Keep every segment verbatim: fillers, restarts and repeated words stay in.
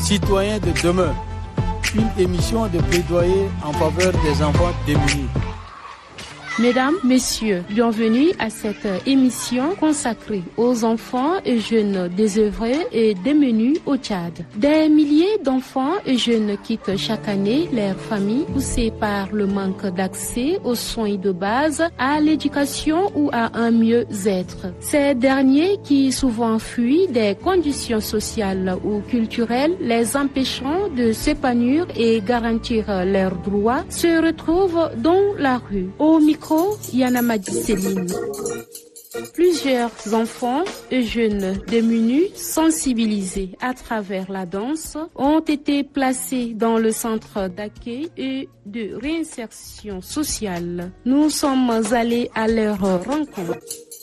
citoyens de demain. Une émission de plaidoyer en faveur des enfants démunis. Mesdames, Messieurs, bienvenue à cette émission consacrée aux enfants et jeunes désœuvrés et démunis au Tchad. Des milliers d'enfants et jeunes quittent chaque année leur famille poussés par le manque d'accès aux soins de base, à l'éducation ou à un mieux-être. Ces derniers qui souvent fuient des conditions sociales ou culturelles les empêchant de s'épanouir et garantir leurs droits se retrouvent dans la rue. Au micro Yana Madi Céline. Plusieurs enfants et jeunes démunis, sensibilisés à travers la danse, ont été placés dans le centre d'accueil et de réinsertion sociale. Nous sommes allés à leur rencontre.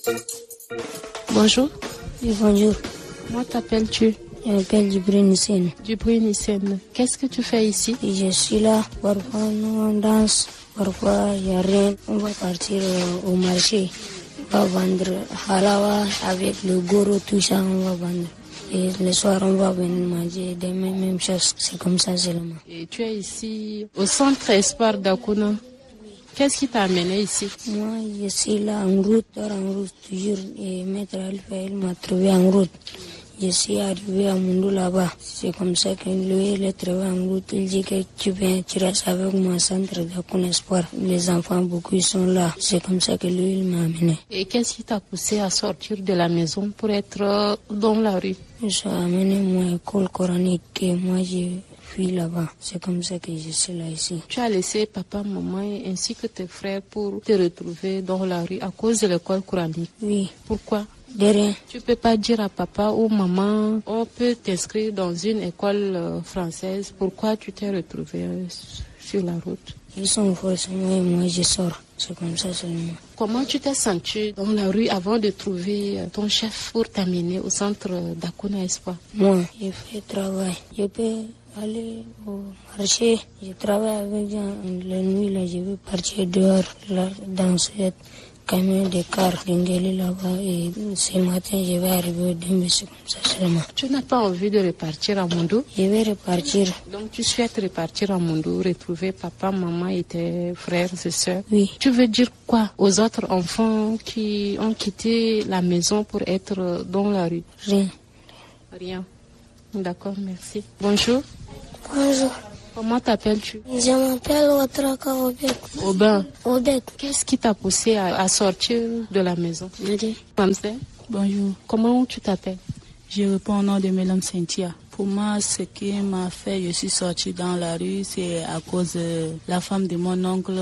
Bonjour. Oui, bonjour. Comment t'appelles-tu? Je m'appelle Djibril Nissen. Djibril Nissen. Qu'est-ce que tu fais ici? Je suis là. Parfois, nous on danse. Parfois, il n'y a rien. On va partir au marché. On va vendre halawa avec le goro, tout ça, on va vendre. Et le soir, on va venir manger des mêmes choses. C'est comme ça seulement. Et tu es ici au centre Espoir d'Akuna. Qu'est-ce qui t'a amené ici? Moi, je suis là en route, en route toujours. Et Maître Alpha, il m'a trouvé en route. Je suis arrivé à Moundou là-bas. C'est comme ça que lui, il est trouvé en route. Il dit que tu viens, tu restes avec moi au centre d'Akuna Espoir. Les enfants, beaucoup, ils sont là. C'est comme ça que lui, il m'a amené. Et qu'est-ce qui t'a poussé à sortir de la maison pour être dans la rue? J'ai amené mon école coranique et moi, j'ai fui là-bas. C'est comme ça que je suis là ici. Tu as laissé papa, maman ainsi que tes frères pour te retrouver dans la rue à cause de l'école coranique? Oui. Pourquoi? De rien. Tu peux pas dire à papa ou maman, on peut t'inscrire dans une école euh, française. Pourquoi tu t'es retrouvé euh, sur la route? Ils sont forcément et moi je sors. C'est comme ça seulement. Comment tu t'es senti dans la rue avant de trouver euh, ton chef pour t'amener au centre d'Akuna Espoir? Moi, je fais travail. Je peux aller au marché. Je travaille avec des gens. La nuit, là, je vais partir dehors là, dans cette camion de car d'Ingeli là-bas et ce matin je vais arriver au Dembe, c'est comme ça seulement. Tu n'as pas envie de repartir à Moundou? Je vais repartir. Donc tu souhaites repartir à Moundou, retrouver papa, maman et tes frères et sœurs? Oui. Tu veux dire quoi aux autres enfants qui ont quitté la maison pour être dans la rue? Rien. Rien. D'accord, merci. Bonjour. Bonjour. Comment t'appelles-tu? Je m'appelle Ouatraka Obek. Aubin. Obek. Qu'est-ce qui t'a poussé à, à sortir de la maison? Nadi. Mamsé. Bonjour. Comment tu t'appelles? Je réponds au nom de Mélam Cynthia. Pour moi, ce qui m'a fait, je suis sortie dans la rue, c'est à cause de la femme de mon oncle.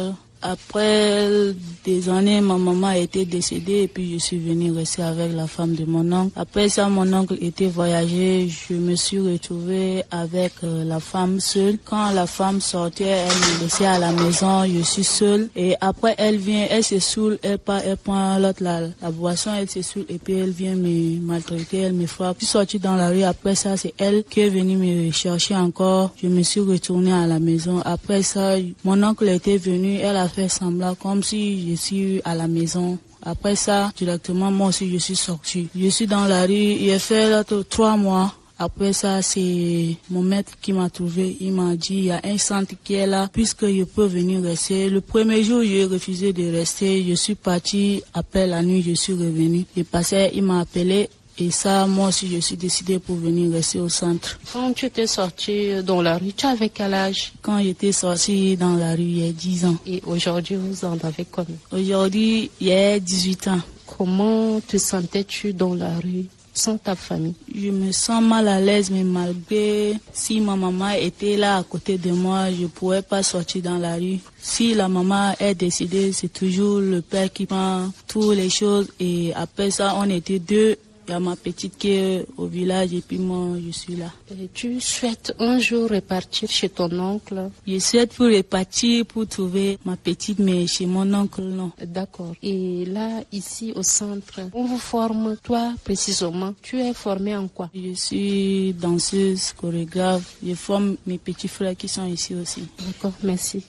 Après des années, ma maman était décédée et puis je suis venue rester avec la femme de mon oncle. Après ça, mon oncle était voyagé, je me suis retrouvée avec euh, la femme seule. Quand la femme sortait, elle me laissait à la maison, je suis seule. Et après, elle vient, elle se saoule, elle part, elle prend l'autre la, la boisson, elle se saoule et puis elle vient me maltraiter, elle me frappe. Je suis sortie dans la rue, après ça, c'est elle qui est venue me chercher encore. Je me suis retournée à la maison. Après ça, mon oncle était venu, elle a fait semblant comme si je suis à la maison. Après ça, directement, moi aussi, je suis sortie. Je suis dans la rue, j'ai fait là trois mois. Après ça, c'est mon maître qui m'a trouvé. Il m'a dit, il y a un centre qui est là, puisque je peux venir rester. Le premier jour, j'ai refusé de rester. Je suis partie. Après la nuit, je suis revenue. J'ai passé, il m'a appelé. Et ça, moi aussi, je suis décidée pour venir rester au centre. Quand tu étais sortie dans la rue, tu avais quel âge? Quand j'étais sortie dans la rue, il y a dix ans. Et aujourd'hui, vous en avez combien? Aujourd'hui, il y a dix-huit ans. Comment te sentais-tu dans la rue sans ta famille? Je me sens mal à l'aise, mais malgré si ma maman était là à côté de moi, je ne pourrais pas sortir dans la rue. Si la maman est décédée, c'est toujours le père qui prend toutes les choses. Et après ça, on était deux. Il y a ma petite qui est au village et puis moi, je suis là. Et tu souhaites un jour repartir chez ton oncle? Je souhaite pour repartir pour trouver ma petite, mais chez mon oncle, non. D'accord. Et là, ici au centre, on vous forme, toi précisément, tu es formée en quoi? Je suis danseuse, chorégraphe. Je forme mes petits frères qui sont ici aussi. D'accord, merci.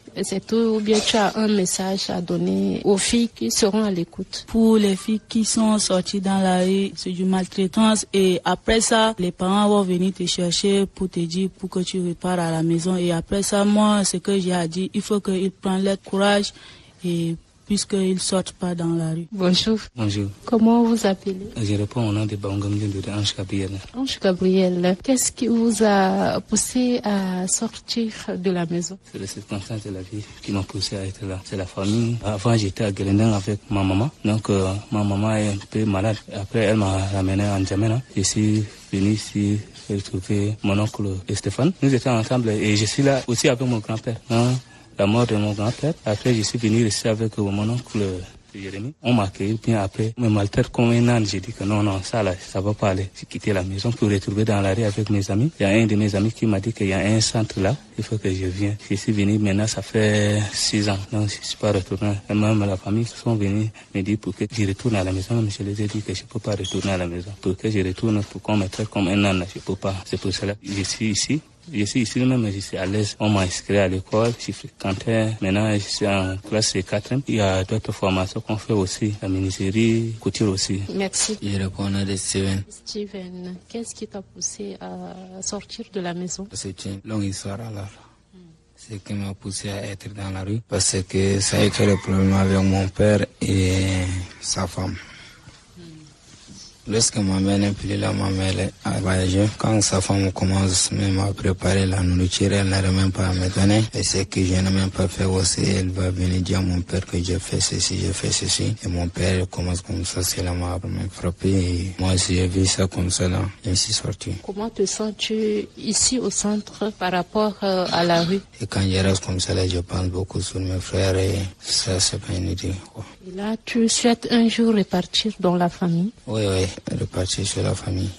C'est tout, ou bien tu as un message à donner aux filles qui seront à l'écoute? Pour les filles qui sont sorties dans la rue, c'est du maltraitance et après ça, les parents vont venir te chercher pour te dire pour que tu repars à la maison. Et après ça, moi, ce que j'ai à dire, il faut qu'ils prennent leur courage et puisqu'ils ne sortent pas dans la rue. Bonjour. Bonjour. Comment vous appelez? Je réponds au nom de Bangam de Ange Gabriel. Ange Gabriel, qu'est-ce qui vous a poussé à sortir de la maison? C'est les circonstances de la vie qui m'ont poussé à être là. C'est la famille. Avant, j'étais à Guelendang avec ma maman. Donc, euh, ma maman est un peu malade. Après, elle m'a ramené en Djamena. Je suis venu ici retrouver mon oncle Stéphane. Nous étions ensemble et je suis là aussi avec mon grand-père. Hein? La mort de mon grand-père. Après, je suis venu ici avec mon oncle Jérémy. On m'a accueilli, puis après, me maltraite comme un âne. J'ai dit que non, non, ça là, ça va pas aller. J'ai quitté la maison pour retrouver dans la rue avec mes amis. Il y a un de mes amis qui m'a dit qu'il y a un centre là. Il faut que je vienne. Je suis venu maintenant, ça fait six ans. Donc, je suis pas retourné. Et même la famille sont venus me dire pour que je retourne à la maison. Mais je les ai dit que je peux pas retourner à la maison. Pour que je retourne, pour qu'on me traite comme un âne, je peux pas. C'est pour cela que je suis ici. Je suis ici même, je suis à l'aise. On m'a inscrit à l'école, je fréquentais. Maintenant, je suis en classe quatrième. Il y a d'autres formations qu'on fait aussi, la menuiserie, couture aussi. Merci. Je réponds au nom de Steven. Steven, qu'est-ce qui t'a poussé à sortir de la maison? C'est une longue histoire alors. Ce qui m'a poussé à être dans la rue, parce que ça a été le problème avec mon père et sa femme. Lorsque ma mère n'est plus là, ma mère a voyagé. Quand sa femme commence même à préparer la nourriture, elle n'arrive même pas à me donner. Et ce que je n'ai même pas fait aussi, elle va venir dire à mon père que j'ai fait ceci, j'ai fait ceci. Et mon père commence comme ça, c'est là m'a frappé. Et moi aussi, j'ai vu ça comme ça, là. Je suis sorti. Comment te sens-tu ici au centre par rapport euh, à la rue? Et quand je reste comme ça, là, je pense beaucoup sur mes frères et ça, c'est pas une idée, quoi. Et là, tu souhaites un jour repartir dans la famille? Oui, oui, repartir sur la famille.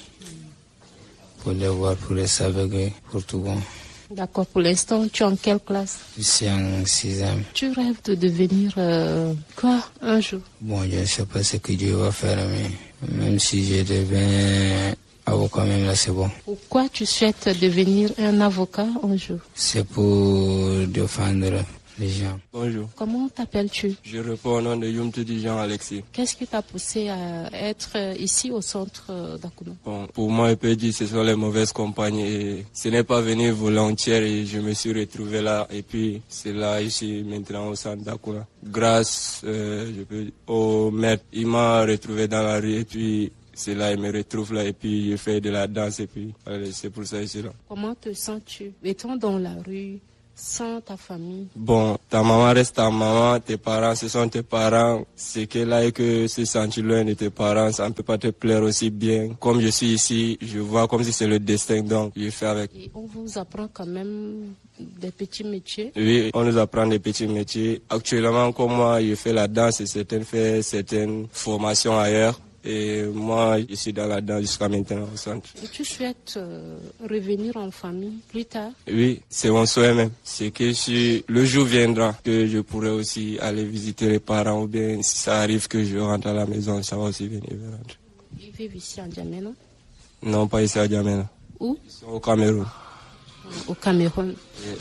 Pour les voir, pour les savoir, pour tout bon. D'accord, pour l'instant, tu es en quelle classe? Je suis en sixième. Tu rêves de devenir euh, quoi un jour? Bon, je ne sais pas ce que Dieu va faire, mais même si je deviens avocat, même là, c'est bon. Pourquoi tu souhaites devenir un avocat un jour? C'est pour défendre les gens. Bonjour. Comment t'appelles-tu? Je réponds au nom de Yumtudi Jean Alexis. Qu'est-ce qui t'a poussé à être ici au centre d'Akuna? Bon, pour moi, je peux dire que ce sont les mauvaises compagnies. Et ce n'est pas venu volontaire et je me suis retrouvé là. Et puis, c'est là, ici, maintenant au centre d'Akuna. Grâce euh, je peux, au maître, il m'a retrouvé dans la rue et puis c'est là, il me retrouve là et puis je fais de la danse et puis allez, c'est pour ça que je suis là. Comment te sens-tu étant dans la rue sans ta famille? Bon, ta maman reste ta maman, tes parents, ce sont tes parents. C'est que là et que se sentir loin de tes parents, ça ne peut pas te plaire aussi bien. Comme je suis ici, je vois comme si c'est le destin, donc je fais avec. Et on vous apprend quand même des petits métiers? Oui, on nous apprend des petits métiers. Actuellement, comme moi, je fais la danse et certaines font certaines formations ailleurs. Et moi, je suis dans la danse jusqu'à maintenant au centre. Et tu souhaites euh, revenir en famille plus tard? Oui, c'est mon souhait même. C'est que si le jour viendra, que je pourrai aussi aller visiter les parents ou bien si ça arrive que je rentre à la maison, ça va aussi venir. Ils vivent ici en Djamena? Non, pas ici à Djamena. Où? Au Cameroun. Au Cameroun. Oui.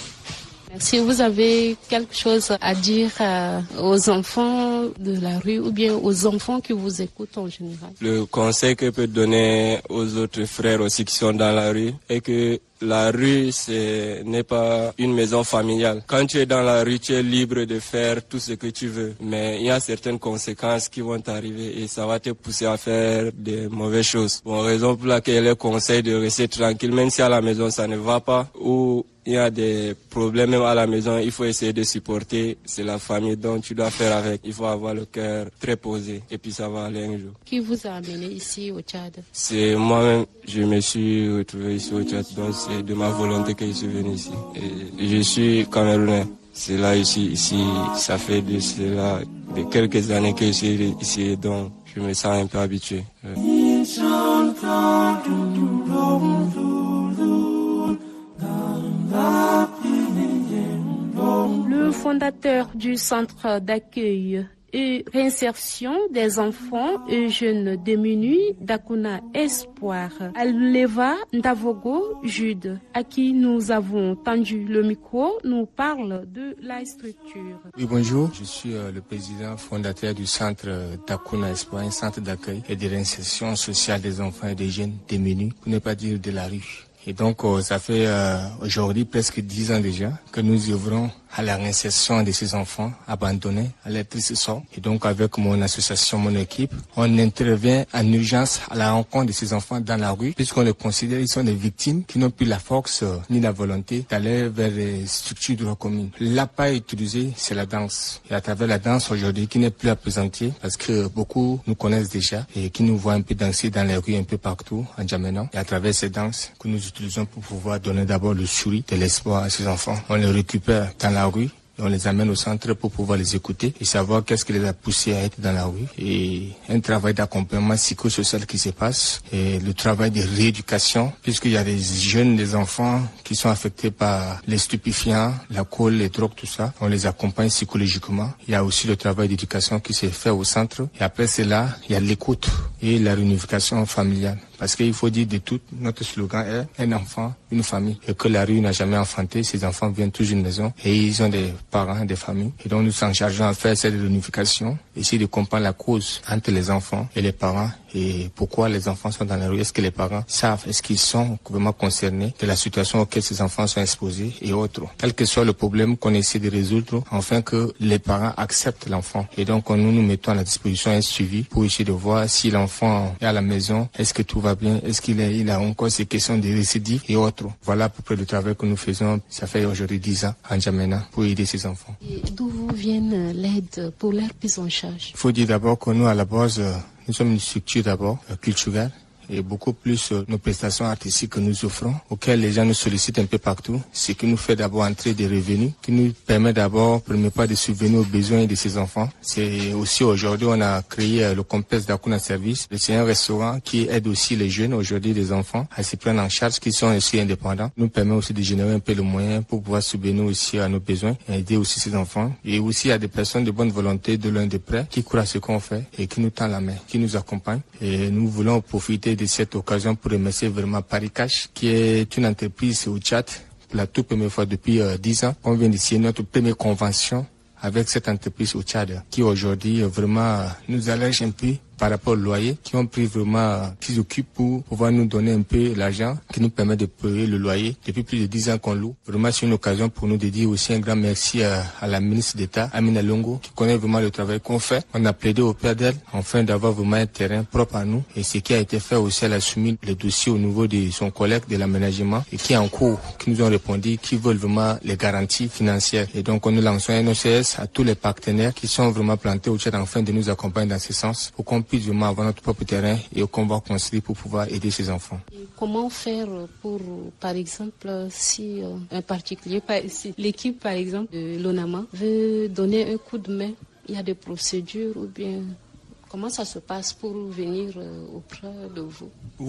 Si vous avez quelque chose à dire euh, aux enfants de la rue ou bien aux enfants qui vous écoutent en général? Le conseil que je peux donner aux autres frères aussi qui sont dans la rue est que la rue, ce n'est pas une maison familiale. Quand tu es dans la rue, tu es libre de faire tout ce que tu veux. Mais il y a certaines conséquences qui vont t'arriver et ça va te pousser à faire des mauvaises choses. Bon, raison pour laquelle je conseille de rester tranquille, même si à la maison ça ne va pas ou il y a des problèmes même à la maison, il faut essayer de supporter. C'est la famille dont tu dois faire avec. Il faut avoir le cœur très posé et puis ça va aller un jour. Qui vous a amené ici au Tchad? C'est moi-même. Je me suis retrouvé ici au Tchad, donc c'est de ma volonté que je suis venu ici. Et je suis camerounais. C'est là ici, ici, ça fait de cela, de quelques années que je suis ici, donc je me sens un peu habitué. Le fondateur du centre d'accueil et réinsertion des enfants et jeunes démunis d'Akuna Espoir. Aleva Ndavogo Jude, à qui nous avons tendu le micro, nous parle de la structure. Oui, bonjour. Je suis euh, le président fondateur du centre euh, d'Akuna Espoir, un centre d'accueil et de réinsertion sociale des enfants et des jeunes démunis, pour ne pas dire de la rue. Et donc, euh, ça fait euh, aujourd'hui presque dix ans déjà que nous œuvrons à la réinsertion de ces enfants abandonnés à leur triste sort. Et donc, avec mon association, mon équipe, on intervient en urgence à la rencontre de ces enfants dans la rue, puisqu'on les considère, ils sont des victimes qui n'ont plus la force euh, ni la volonté d'aller vers les structures de leur commune. L'appât utilisé, c'est la danse. Et à travers la danse aujourd'hui, qui n'est plus à présenter, parce que beaucoup nous connaissent déjà et qui nous voient un peu danser dans les rues un peu partout en Djamena. Et à travers ces danses que nous utilisons pour pouvoir donner d'abord le sourire de l'espoir à ces enfants. On les récupère dans la rue. On les amène au centre pour pouvoir les écouter et savoir qu'est-ce qui les a poussés à être dans la rue. Et un travail d'accompagnement psychosocial qui se passe. Et le travail de rééducation, puisqu'il y a des jeunes, des enfants qui sont affectés par les stupéfiants, l'alcool, les drogues, tout ça. On les accompagne psychologiquement. Il y a aussi le travail d'éducation qui s'est fait au centre. Et après cela, il y a l'écoute et la réunification familiale. Parce qu'il faut dire de tout, notre slogan est un enfant, une famille. Et que la rue n'a jamais enfanté, ces enfants viennent tous d'une maison et ils ont des parents, des familles. Et donc nous nous en chargeons à faire cette réunification, essayer de comprendre la cause entre les enfants et les parents et pourquoi les enfants sont dans la rue. Est-ce que les parents savent, est-ce qu'ils sont vraiment concernés de la situation auquel ces enfants sont exposés et autres. Quel que soit le problème qu'on essaie de résoudre, afin que les parents acceptent l'enfant. Et donc nous nous mettons à la disposition un suivi pour essayer de voir si l'enfant est à la maison, est-ce que tout va bien, est-ce qu'il est, il a encore ces questions de récidive et autres. Voilà à peu près le travail que nous faisons, ça fait aujourd'hui dix ans en Djamena pour aider ces enfants. Et d'où vous vient l'aide pour leur prise en charge? Il faut dire d'abord que nous à la base, nous sommes une structure d'abord culturelle. Et beaucoup plus euh, nos prestations artistiques que nous offrons, auxquelles les gens nous sollicitent un peu partout, ce qui nous fait d'abord entrer des revenus, qui nous permet d'abord, premier pas, de subvenir aux besoins de ces enfants. C'est aussi aujourd'hui, on a créé euh, le complexe d'Akuna Service. C'est un restaurant qui aide aussi les jeunes, aujourd'hui les enfants, à se prendre en charge, qui sont aussi indépendants. Nous permet aussi de générer un peu le moyen pour pouvoir subvenir aussi à nos besoins et aider aussi ces enfants. Et aussi à des personnes de bonne volonté, de loin de près, qui croient à ce qu'on fait et qui nous tendent la main, qui nous accompagnent. Et nous voulons profiter de cette occasion pour remercier vraiment Paris Cash, qui est une entreprise au Tchad, pour la toute première fois depuis euh, dix ans. On vient de signer notre première convention avec cette entreprise au Tchad, qui aujourd'hui vraiment nous allège un peu par rapport au loyer, qui ont pris vraiment, qui s'occupent pour pouvoir nous donner un peu l'argent qui nous permet de payer le loyer depuis plus de dix ans qu'on loue. Vraiment, c'est une occasion pour nous de dire aussi un grand merci à, à la ministre d'État, Amina Longo, qui connaît vraiment le travail qu'on fait. On a plaidé auprès d'elle, afin d'avoir vraiment un terrain propre à nous. Et ce qui a été fait aussi, elle a soumis le dossier au niveau de son collègue de l'aménagement et qui est en cours, qui nous ont répondu, qui veulent vraiment les garanties financières. Et donc, on nous lançons un O C S à tous les partenaires qui sont vraiment plantés au Tchad, afin de nous accompagner dans ce sens, pour qu'on puisse vraiment avoir notre propre terrain et qu'on va construire pour pouvoir aider ces enfants. Et comment faire pour, par exemple, si euh, un particulier, si l'équipe par exemple de l'ONAMA veut donner un coup de main, il y a des procédures ou bien comment ça se passe pour venir euh, auprès de vous?